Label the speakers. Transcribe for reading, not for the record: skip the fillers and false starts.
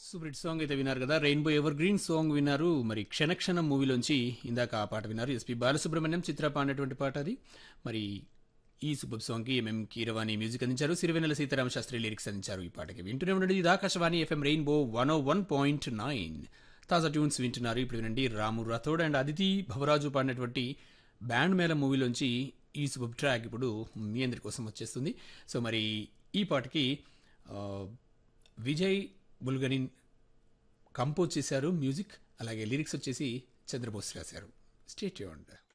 Speaker 1: Super hit song అయితే విన్నారు కదా. రెయిన్బో ఎవర్ గ్రీన్ సాంగ్ విన్నారు. మరి క్షణక్షణం మూవీలోంచి ఇందాక ఆ పాట విన్నారు. ఎస్పి బాలసుబ్రహ్మణ్యం చిత్ర పాడినటువంటి పాట అది. మరి ఈ సూపర్ సాంగ్ కి ఎంఎం కీరవాణి మ్యూజిక్ అందించారు. సిరివెన్నెల సీతారామ శాస్త్రి లిరిక్స్ అందించారు ఈ పాటకి. వింటూనే ఉండండి ఇది ఆకాశవాణి ఎఫ్ఎం రెయిన్బో 101.9. తాజా ట్యూన్స్ వింటున్నారు. ఇప్పుడు వినండి రాము రాథోడ్ అండ్ అదితి భవరాజు పాడినటువంటి బ్యాండ్ మేళ మూవీలోంచి ఈ సూపర్ ట్రాక్ ఇప్పుడు మీ అందరి కోసం వచ్చేస్తుంది. సో మరి ఈ పాటకి ఆ, విజయ్ బుల్గనిన్ కంపోజ్ చేశారు మ్యూజిక్. అలాగే లిరిక్స్ వచ్చేసి చంద్రబోస్ రాశారు. Stay tuned.